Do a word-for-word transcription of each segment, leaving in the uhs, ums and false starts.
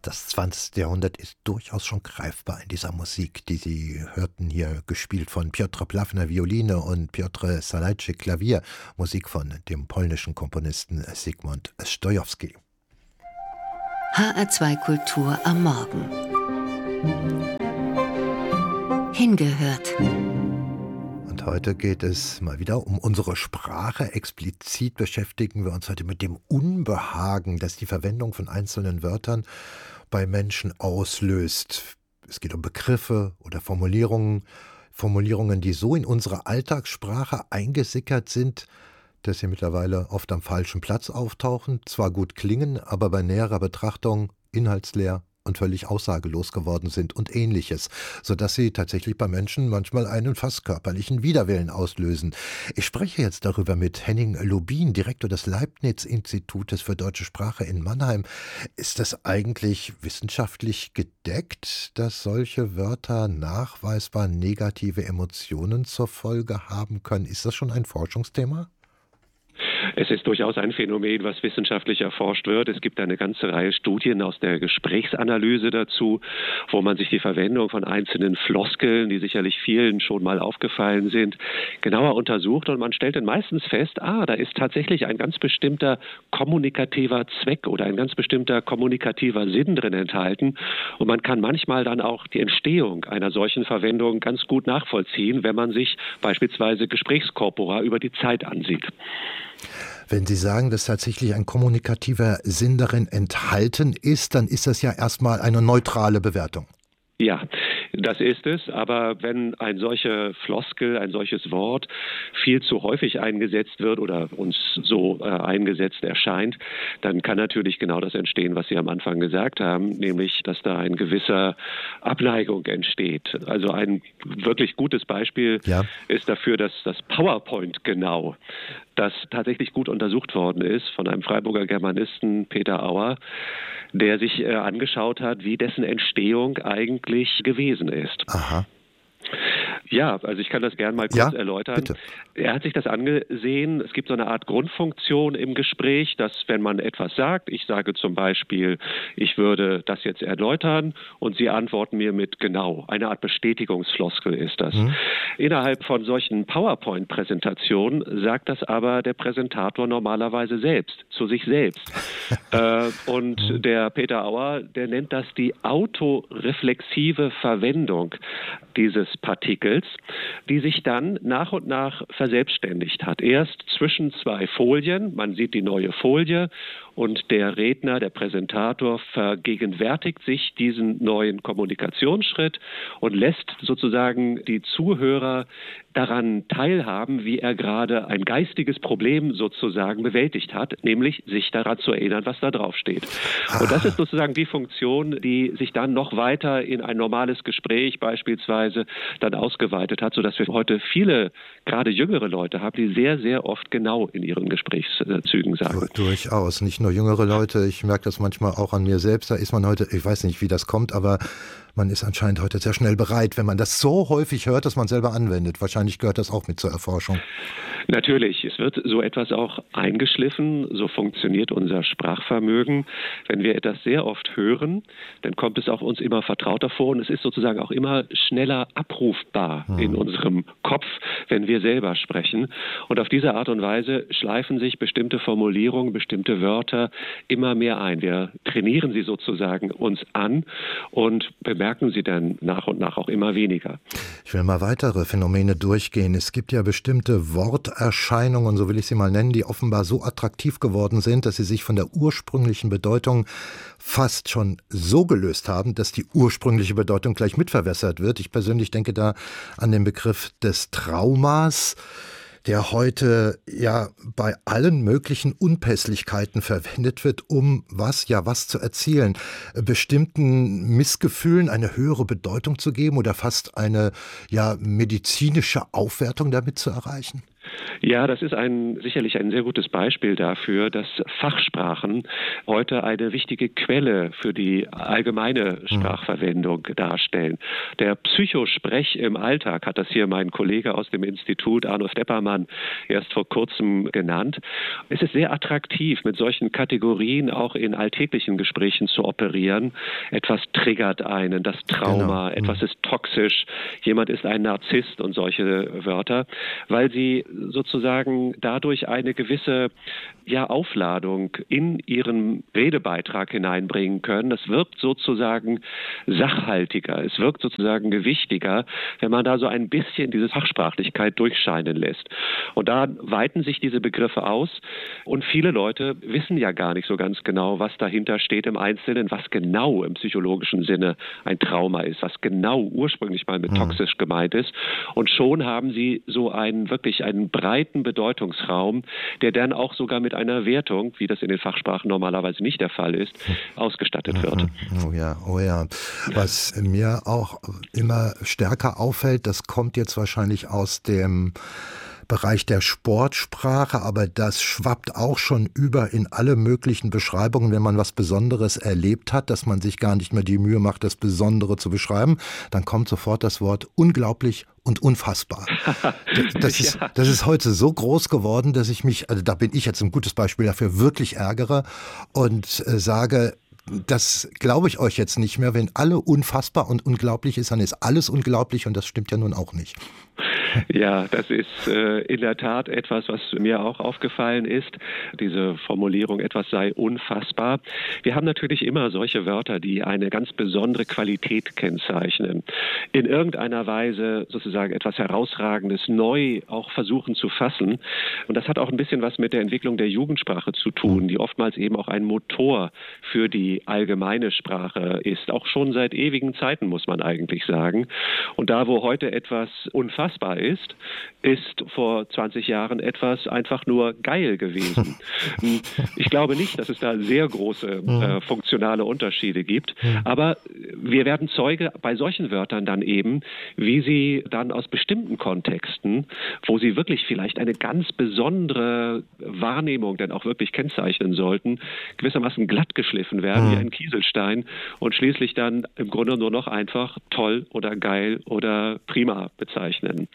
Das zwanzigste. Jahrhundert ist durchaus schon greifbar in dieser Musik, die Sie hörten hier, gespielt von Piotr Plawner Violine und Piotr Salajczyk Klavier, Musik von dem polnischen Komponisten Zygmunt Stojowski. H R zwei Kultur am Morgen. Hingehört. Und heute geht es mal wieder um unsere Sprache. Explizit beschäftigen wir uns heute mit dem Unbehagen, das die Verwendung von einzelnen Wörtern bei Menschen auslöst. Es geht um Begriffe oder Formulierungen, Formulierungen, die so in unsere Alltagssprache eingesickert sind, dass sie mittlerweile oft am falschen Platz auftauchen, zwar gut klingen, aber bei näherer Betrachtung inhaltsleer und völlig aussagelos geworden sind und Ähnliches, sodass sie tatsächlich bei Menschen manchmal einen fast körperlichen Widerwillen auslösen. Ich spreche jetzt darüber mit Henning Lubin, Direktor des Leibniz-Institutes für deutsche Sprache in Mannheim. Ist das eigentlich wissenschaftlich gedeckt, dass solche Wörter nachweisbar negative Emotionen zur Folge haben können? Ist das schon ein Forschungsthema? Es ist durchaus ein Phänomen, was wissenschaftlich erforscht wird. Es gibt eine ganze Reihe Studien aus der Gesprächsanalyse dazu, wo man sich die Verwendung von einzelnen Floskeln, die sicherlich vielen schon mal aufgefallen sind, genauer untersucht. Und man stellt dann meistens fest, ah, da ist tatsächlich ein ganz bestimmter kommunikativer Zweck oder ein ganz bestimmter kommunikativer Sinn drin enthalten. Und man kann manchmal dann auch die Entstehung einer solchen Verwendung ganz gut nachvollziehen, wenn man sich beispielsweise Gesprächskorpora über die Zeit ansieht. Wenn Sie sagen, dass tatsächlich ein kommunikativer Sinn darin enthalten ist, dann ist das ja erstmal eine neutrale Bewertung. Ja, das ist es. Aber wenn ein solcher Floskel, ein solches Wort viel zu häufig eingesetzt wird oder uns so äh, eingesetzt erscheint, dann kann natürlich genau das entstehen, was Sie am Anfang gesagt haben, nämlich, dass da ein gewisser Abneigung entsteht. Also ein wirklich gutes Beispiel ja. ist dafür, dass das PowerPoint genau, das tatsächlich gut untersucht worden ist von einem Freiburger Germanisten, Peter Auer, der sich äh, angeschaut hat, wie dessen Entstehung eigentlich gewesen ist. Aha. Ja, also ich kann das gerne mal kurz ja, erläutern. Bitte. Er hat sich das angesehen. Es gibt so eine Art Grundfunktion im Gespräch, dass wenn man etwas sagt, ich sage zum Beispiel, ich würde das jetzt erläutern und Sie antworten mir mit genau. Eine Art Bestätigungsfloskel ist das. Mhm. Innerhalb von solchen PowerPoint-Präsentationen sagt das aber der Präsentator normalerweise selbst, zu sich selbst. äh, und mhm. der Peter Auer, der nennt das die autoreflexive Verwendung dieses Partikels, die sich dann nach und nach verselbstständigt hat. Erst zwischen zwei Folien, man sieht die neue Folie und der Redner, der Präsentator vergegenwärtigt sich diesen neuen Kommunikationsschritt und lässt sozusagen die Zuhörer daran teilhaben, wie er gerade ein geistiges Problem sozusagen bewältigt hat, nämlich sich daran zu erinnern, was da drauf steht. Und das ist sozusagen die Funktion, die sich dann noch weiter in ein normales Gespräch beispielsweise dann ausgeweitet hat, sodass wir heute viele, gerade jüngere Leute haben, die sehr, sehr oft genau in ihren Gesprächszügen sagen. Durchaus, nicht nur jüngere Leute, ich merke das manchmal auch an mir selbst, da ist man heute, ich weiß nicht, wie das kommt, aber man ist anscheinend heute sehr schnell bereit, wenn man das so häufig hört, dass man selber anwendet. Wahrscheinlich gehört das auch mit zur Erforschung. Natürlich, es wird so etwas auch eingeschliffen, so funktioniert unser Sprachvermögen. Wenn wir etwas sehr oft hören, dann kommt es auch uns immer vertrauter vor und es ist sozusagen auch immer schneller abrufbar hm. in unserem Kopf, wenn wir selber sprechen. Und auf diese Art und Weise schleifen sich bestimmte Formulierungen, bestimmte Wörter immer mehr ein. Wir trainieren sie sozusagen uns an und bemerken sie dann nach und nach auch immer weniger. Ich will mal weitere Phänomene durchgehen. Es gibt ja bestimmte Worterscheinungen, so will ich sie mal nennen, die offenbar so attraktiv geworden sind, dass sie sich von der ursprünglichen Bedeutung fast schon so gelöst haben, dass die ursprüngliche Bedeutung gleich mitverwässert wird. Ich persönlich denke da an den Begriff des Traumas, der heute ja bei allen möglichen Unpässlichkeiten verwendet wird, um was, ja was zu erzielen, bestimmten Missgefühlen eine höhere Bedeutung zu geben oder fast eine ja medizinische Aufwertung damit zu erreichen? Ja, das ist ein, sicherlich ein sehr gutes Beispiel dafür, dass Fachsprachen heute eine wichtige Quelle für die allgemeine Sprachverwendung darstellen. Der Psychosprech im Alltag hat das hier mein Kollege aus dem Institut, Arno Steppermann, erst vor kurzem genannt. Es ist sehr attraktiv, mit solchen Kategorien auch in alltäglichen Gesprächen zu operieren. Etwas triggert einen, das Trauma, genau. Etwas ist toxisch, jemand ist ein Narzisst und solche Wörter, weil sie sozusagen dadurch eine gewisse ja, Aufladung in ihren Redebeitrag hineinbringen können. Das wirkt sozusagen sachhaltiger, es wirkt sozusagen gewichtiger, wenn man da so ein bisschen diese Fachsprachlichkeit durchscheinen lässt. Und da weiten sich diese Begriffe aus und viele Leute wissen ja gar nicht so ganz genau, was dahinter steht im Einzelnen, was genau im psychologischen Sinne ein Trauma ist, was genau ursprünglich mal mit mhm. toxisch gemeint ist. Und schon haben sie so einen wirklich einen breiten Bedeutungsraum, der dann auch sogar mit einer Wertung, wie das in den Fachsprachen normalerweise nicht der Fall ist, ausgestattet wird. Oh ja, oh ja. Was mir auch immer stärker auffällt, das kommt jetzt wahrscheinlich aus dem Bereich der Sportsprache, aber das schwappt auch schon über in alle möglichen Beschreibungen, wenn man was Besonderes erlebt hat, dass man sich gar nicht mehr die Mühe macht, das Besondere zu beschreiben, dann kommt sofort das Wort unglaublich und unfassbar. Das ist, ja. das ist heute so groß geworden, dass ich mich, also da bin ich jetzt ein gutes Beispiel dafür, wirklich ärgere und äh, sage, das glaube ich euch jetzt nicht mehr. Wenn alle unfassbar und unglaublich ist, dann ist alles unglaublich und das stimmt ja nun auch nicht. Ja, das ist äh, in der Tat etwas, was mir auch aufgefallen ist. Diese Formulierung, etwas sei unfassbar. Wir haben natürlich immer solche Wörter, die eine ganz besondere Qualität kennzeichnen. In irgendeiner Weise sozusagen etwas Herausragendes neu auch versuchen zu fassen. Und das hat auch ein bisschen was mit der Entwicklung der Jugendsprache zu tun, die oftmals eben auch ein Motor für die allgemeine Sprache ist. Auch schon seit ewigen Zeiten, muss man eigentlich sagen. Und da, wo heute etwas unfassbar ist, ist vor zwanzig Jahren etwas einfach nur geil gewesen. Ich glaube nicht, dass es da sehr große äh, funktionale Unterschiede gibt, aber wir werden Zeuge bei solchen Wörtern dann eben, wie sie dann aus bestimmten Kontexten, wo sie wirklich vielleicht eine ganz besondere Wahrnehmung dann auch wirklich kennzeichnen sollten, gewissermaßen glatt geschliffen werden, wie ein Kieselstein und schließlich dann im Grunde nur noch einfach toll oder geil oder prima bezeichnen.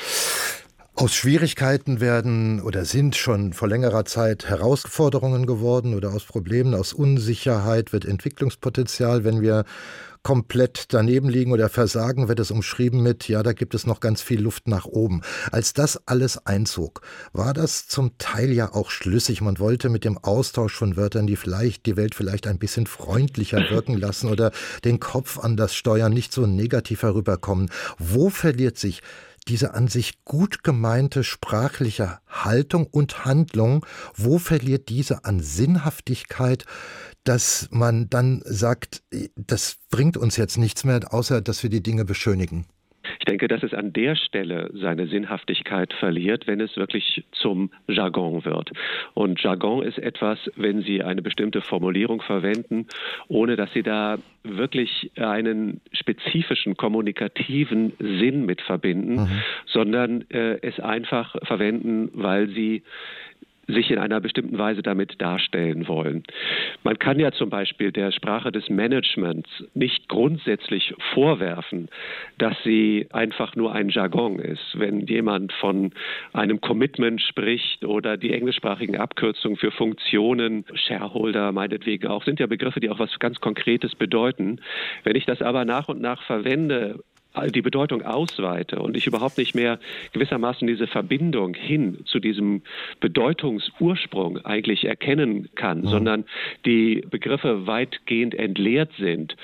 Aus Schwierigkeiten werden oder sind schon vor längerer Zeit Herausforderungen geworden oder aus Problemen, aus Unsicherheit wird Entwicklungspotenzial. Wenn wir komplett daneben liegen oder versagen, wird es umschrieben mit, ja, da gibt es noch ganz viel Luft nach oben. Als das alles einzog, war das zum Teil ja auch schlüssig. Man wollte mit dem Austausch von Wörtern, die vielleicht die Welt vielleicht ein bisschen freundlicher wirken lassen oder den Kopf anders steuern, nicht so negativ herüberkommen. Wo verliert sich diese an sich gut gemeinte sprachliche Haltung und Handlung, wo verliert diese an Sinnhaftigkeit, dass man dann sagt, das bringt uns jetzt nichts mehr, außer dass wir die Dinge beschönigen? Ich denke, dass es an der Stelle seine Sinnhaftigkeit verliert, wenn es wirklich zum Jargon wird. Und Jargon ist etwas, wenn Sie eine bestimmte Formulierung verwenden, ohne dass Sie da wirklich einen spezifischen kommunikativen Sinn mit verbinden, mhm. sondern äh, es einfach verwenden, weil Sie sich in einer bestimmten Weise damit darstellen wollen. Man kann ja zum Beispiel der Sprache des Managements nicht grundsätzlich vorwerfen, dass sie einfach nur ein Jargon ist. Wenn jemand von einem Commitment spricht oder die englischsprachigen Abkürzungen für Funktionen, Shareholder meinetwegen auch, sind ja Begriffe, die auch was ganz Konkretes bedeuten. Wenn ich das aber nach und nach verwende, die Bedeutung ausweite und ich überhaupt nicht mehr gewissermaßen diese Verbindung hin zu diesem Bedeutungsursprung eigentlich erkennen kann, mhm. sondern die Begriffe weitgehend entleert sind.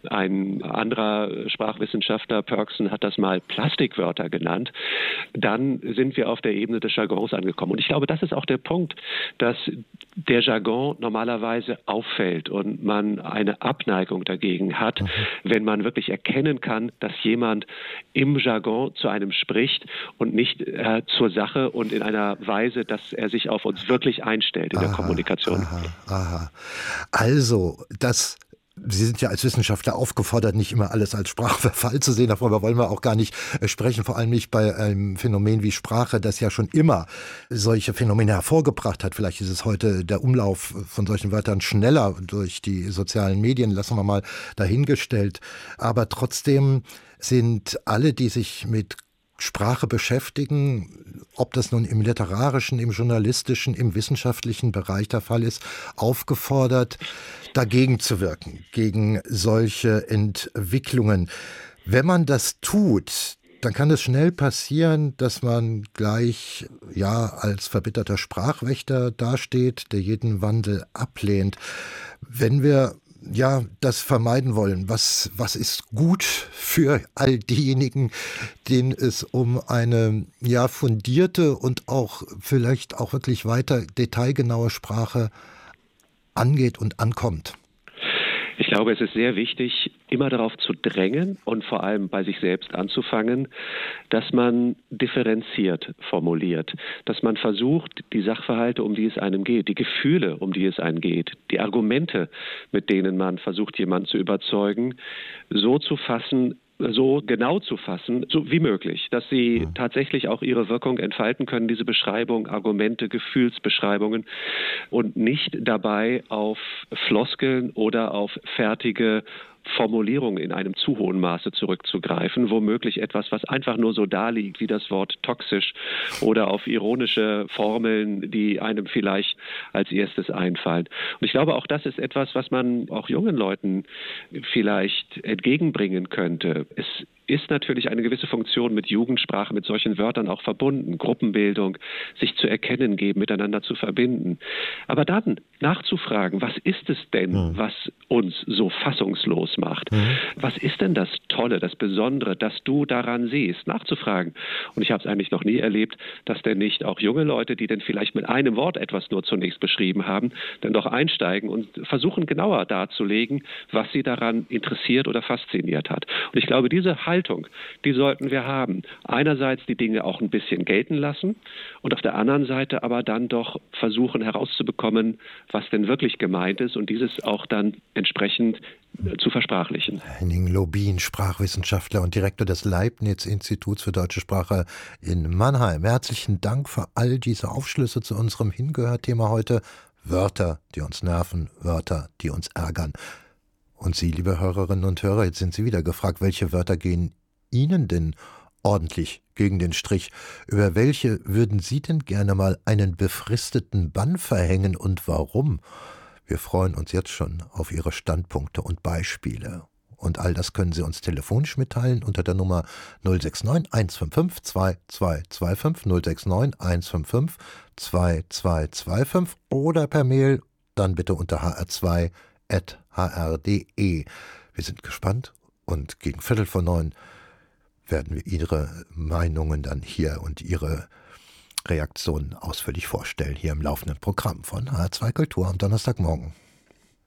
Ein anderer Sprachwissenschaftler, Pörksen, hat das mal Plastikwörter genannt. Dann sind wir auf der Ebene des Jargons angekommen. Und ich glaube, das ist auch der Punkt, dass der Jargon normalerweise auffällt und man eine Abneigung dagegen hat, mhm. wenn man wirklich erkennen kann, dass jemand im Jargon zu einem spricht und nicht äh, zur Sache und in einer Weise, dass er sich auf uns wirklich einstellt in aha, der Kommunikation. Aha, aha. Also, das Sie sind ja als Wissenschaftler aufgefordert, nicht immer alles als Sprachverfall zu sehen. Darüber wollen wir auch gar nicht sprechen, vor allem nicht bei einem Phänomen wie Sprache, das ja schon immer solche Phänomene hervorgebracht hat. Vielleicht ist es heute der Umlauf von solchen Wörtern schneller durch die sozialen Medien, lassen wir mal dahingestellt. Aber trotzdem sind alle, die sich mit Sprache beschäftigen, ob das nun im literarischen, im journalistischen, im wissenschaftlichen Bereich der Fall ist, aufgefordert, dagegen zu wirken, gegen solche Entwicklungen. Wenn man das tut, dann kann es schnell passieren, dass man gleich ja als verbitterter Sprachwächter dasteht, der jeden Wandel ablehnt. Wenn wir ja das vermeiden wollen, was, was ist gut für all diejenigen, denen es um eine ja fundierte und auch vielleicht auch wirklich weiter detailgenaue Sprache angeht und ankommt? Ich glaube, es ist sehr wichtig, immer darauf zu drängen und vor allem bei sich selbst anzufangen, dass man differenziert formuliert, dass man versucht, die Sachverhalte, um die es einem geht, die Gefühle, um die es einem geht, die Argumente, mit denen man versucht, jemanden zu überzeugen, so zu fassen, so genau zu fassen, so wie möglich, dass sie ja. tatsächlich auch ihre Wirkung entfalten können, diese Beschreibung, Argumente, Gefühlsbeschreibungen und nicht dabei auf Floskeln oder auf fertige Formulierungen in einem zu hohen Maße zurückzugreifen, womöglich etwas, was einfach nur so da liegt, wie das Wort toxisch oder auf ironische Formeln, die einem vielleicht als erstes einfallen. Und ich glaube, auch das ist etwas, was man auch jungen Leuten vielleicht entgegenbringen könnte. Es ist natürlich eine gewisse Funktion mit Jugendsprache, mit solchen Wörtern auch verbunden, Gruppenbildung, sich zu erkennen geben, miteinander zu verbinden. Aber dann nachzufragen, was ist es denn, mhm. was uns so fassungslos macht? Mhm. Was ist denn das Tolle, das Besondere, das du daran siehst? Nachzufragen. Und ich habe es eigentlich noch nie erlebt, dass denn nicht auch junge Leute, die denn vielleicht mit einem Wort etwas nur zunächst beschrieben haben, dann doch einsteigen und versuchen genauer darzulegen, was sie daran interessiert oder fasziniert hat. Und ich glaube, diese Haltung, die sollten wir haben. Einerseits die Dinge auch ein bisschen gelten lassen und auf der anderen Seite aber dann doch versuchen herauszubekommen, was denn wirklich gemeint ist und dieses auch dann entsprechend zu versprachlichen. Henning Lobin, Sprachwissenschaftler und Direktor des Leibniz-Instituts für deutsche Sprache in Mannheim. Herzlichen Dank für all diese Aufschlüsse zu unserem Hingehört-Thema heute. Wörter, die uns nerven, Wörter, die uns ärgern. Und Sie, liebe Hörerinnen und Hörer, jetzt sind Sie wieder gefragt, welche Wörter gehen Ihnen denn ordentlich gegen den Strich? Über welche würden Sie denn gerne mal einen befristeten Bann verhängen und warum? Wir freuen uns jetzt schon auf Ihre Standpunkte und Beispiele. Und all das können Sie uns telefonisch mitteilen unter der Nummer null sechs neun eins fünf fünf zwei zwei zwei fünf null sechs neun eins fünf fünf zwei zwei zwei fünf oder per Mail dann bitte unter h r zwei at h r punkt d e. Wir sind gespannt und gegen Viertel vor neun werden wir Ihre Meinungen dann hier und Ihre Reaktionen ausführlich vorstellen, hier im laufenden Programm von H R zwei Kultur am Donnerstagmorgen.